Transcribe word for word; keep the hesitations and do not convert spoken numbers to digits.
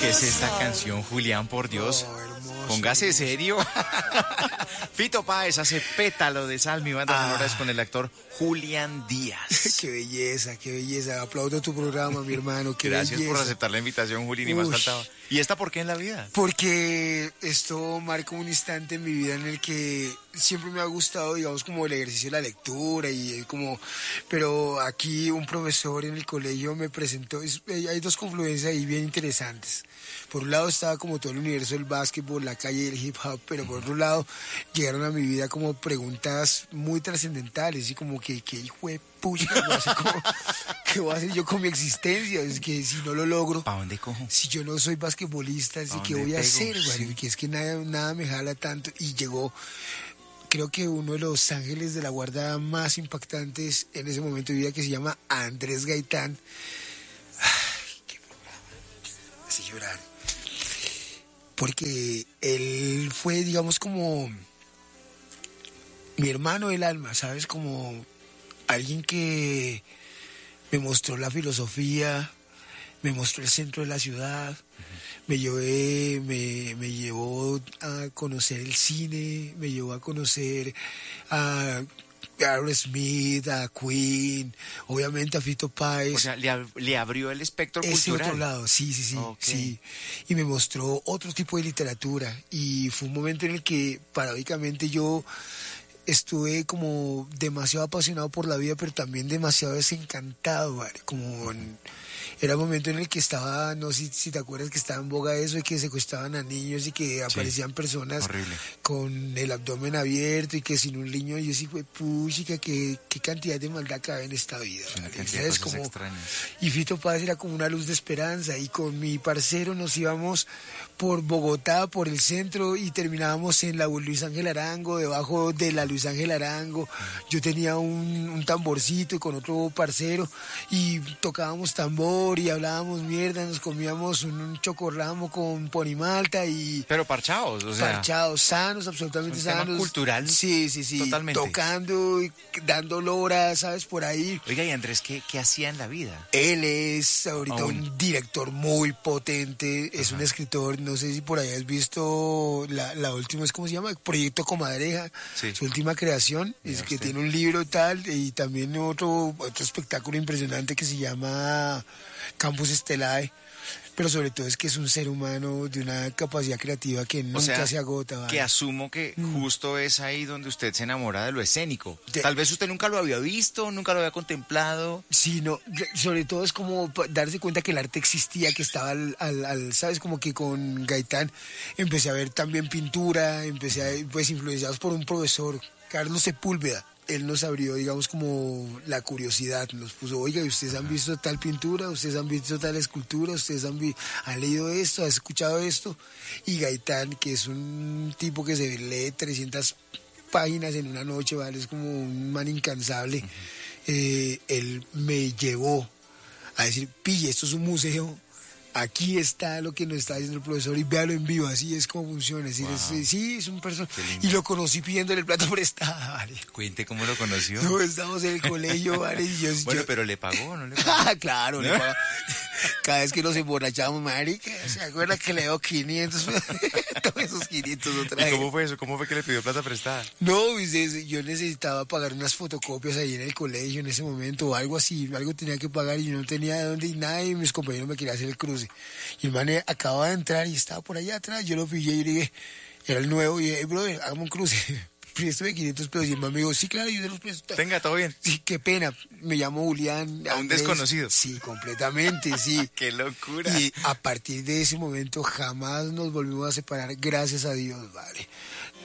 ¿Qué es esta canción, Julián, por Dios? Oh, hermoso. Póngase serio. Fito Páez hace Pétalo de Sal, mi banda Ah. sonora es con el actor Julián Díaz. Qué belleza, qué belleza. Aplaudo tu programa, mi hermano. Qué Gracias belleza. por aceptar la invitación, Juli, ni más Uy. faltaba. ¿Y esta por qué en la vida? Porque esto marca un instante en mi vida en el que siempre me ha gustado, digamos, como el ejercicio de la lectura y como, pero aquí un profesor en el colegio me presentó, es- hay dos confluencias ahí bien interesantes. Por un lado estaba como todo el universo del básquetbol, la calle y el hip hop, pero por otro lado llegaron a mi vida como preguntas muy trascendentales y como que, que hijo de pucha, ¿qué voy a hacer, como- qué voy a hacer yo con mi existencia? Es que si no lo logro, ¿Para dónde cojo? si yo no soy basquetbolista, así ¿A que dónde voy a pego? hacer, Sí. güey, que es que nada, nada me jala tanto. Y llegó, creo que uno de los ángeles de la guarda más impactantes en ese momento de vida, que se llama Andrés Gaitán. Ay, qué programa. Así llorar. Porque él fue, digamos, como mi hermano del alma, ¿sabes? Como alguien que me mostró la filosofía, me mostró el centro de la ciudad, me llevé, me, me llevó a conocer el cine, me llevó a conocer a Aerosmith, a Queen, obviamente a Fito Páez. O sea, le, ab- le abrió el espectro Ese cultural. otro lado, sí, sí, sí, Ok. sí. Y me mostró otro tipo de literatura. Y fue un momento en el que, paradójicamente, yo estuve como demasiado apasionado por la vida, pero también demasiado desencantado, ¿vale? Como en- era un momento en el que estaba, no sé si te acuerdas que estaba en boga eso, y que secuestraban a niños y que aparecían personas horrible. con el abdomen abierto y que sin un niño, y yo sí fue, puchica, qué, qué cantidad de maldad cabe en esta vida. Una ¿vale? cantidad de ¿Sabes? cosas Como- extrañas. y Fito Páez era como una luz de esperanza, y con mi parcero nos íbamos por Bogotá, por el centro, y terminábamos en la Luis Ángel Arango, debajo de la Luis Ángel Arango. Yo tenía un, un tamborcito con otro parcero y tocábamos tambor y hablábamos mierda, nos comíamos un, un chocorramo con ponimalta y Pero parchados, o sea. parchados, sanos, absolutamente es un tema sanos. cultural Sí, sí, sí. totalmente. Tocando, y dando lora, ¿sabes? Por ahí. Oiga, y Andrés, ¿qué, qué hacía en la vida? Él es ahorita Aún. un director muy potente, es un escritor, no sé si por ahí has visto la, la última, es ¿cómo se llama? Proyecto Comadreja, Sí. su última creación, Mira es que usted. tiene un libro y tal, y también otro, otro espectáculo impresionante que se llama Campus Estelae, pero sobre todo es que es un ser humano de una capacidad creativa que nunca sea, se agota. ¿vale? Que asumo que justo es ahí donde usted se enamora de lo escénico. De- Tal vez usted nunca lo había visto, nunca lo había contemplado. Sí, no, sobre todo es como pa- darse cuenta que el arte existía, que estaba al, al, al, ¿sabes? Como que con Gaitán empecé a ver también pintura, empecé a, pues, influenciados por un profesor, Carlos Sepúlveda. Él nos abrió, digamos, como la curiosidad, nos puso, oiga, ¿ustedes han visto tal pintura? ¿Ustedes han visto tal escultura? ¿Ustedes han, vi- han leído esto? ¿Han escuchado esto? Y Gaitán, que es un tipo que se lee trescientas páginas en una noche, ¿vale? Es como un man incansable. Eh, él me llevó a decir, pille, esto es un museo, aquí está lo que nos está diciendo el profesor y véalo en vivo, así es como funciona. Es decir, Wow. es- sí, es un personaje. Qué lindo. Y lo conocí pidiéndole el plato prestado, ¿vale? Cuente cómo lo conoció. No, estamos en el colegio, ¿vale? Y yo, Bueno, yo- pero le pagó, ¿o ¿no le pagó? Ah, claro, le paga. Cada vez que nos emborrachamos, marica, ¿se acuerda que le dio quinientos? Todos esos quinientos otra ¿Y vez. cómo fue eso? ¿Cómo fue que le pidió plata prestada? No, pues, es- yo necesitaba pagar unas fotocopias ahí en el colegio en ese momento o algo así, algo tenía que pagar y yo no tenía de dónde y nadie, y mis compañeros me querían hacer el cruce. Y el man eh, acababa de entrar y estaba por allá atrás, yo lo pillé y le dije, era el nuevo, y dije, hey, brother, hagamos un cruce. Préstame quinientos pesos y el man me dijo, sí, claro, yo se los presto. Tenga, todo bien. Sí, qué pena, me llamo Julián. A un Andrés. desconocido. Sí, completamente, sí. ¡Qué locura! Y a partir de ese momento jamás nos volvimos a separar, gracias a Dios, vale.